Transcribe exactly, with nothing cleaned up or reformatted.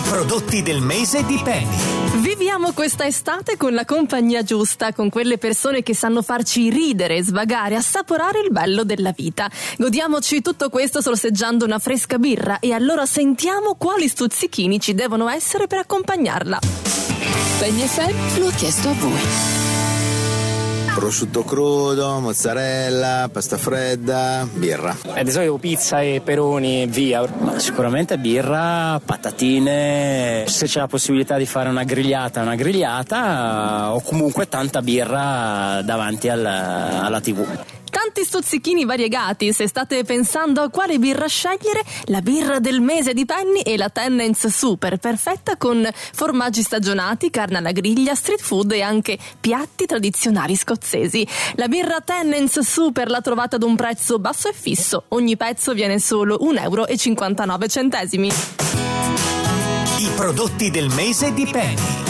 prodotti del mese di Penny. Viviamo questa estate con la compagnia giusta, con quelle persone che sanno farci ridere, svagare, assaporare il bello della vita. Godiamoci tutto questo sorseggiando una fresca birra e allora sentiamo quali stuzzichini ci devono essere per accompagnarla. Penny F M lo ha chiesto a voi. Prosciutto crudo, mozzarella, pasta fredda, birra. Eh, di solito pizza e peroni, via. Ma sicuramente birra, patatine, se c'è la possibilità di fare una grigliata, una grigliata o comunque tanta birra davanti al, alla tivù. Tanti stuzzichini variegati. Se state pensando a quale birra scegliere, la birra del mese di Penny è la Tennent's Super, perfetta con formaggi stagionati, carne alla griglia, street food e anche piatti tradizionali scozzesi. La birra Tennent's Super la trovate ad un prezzo basso e fisso. Ogni pezzo viene solo un euro e cinquantanove centesimi. I prodotti del mese di Penny.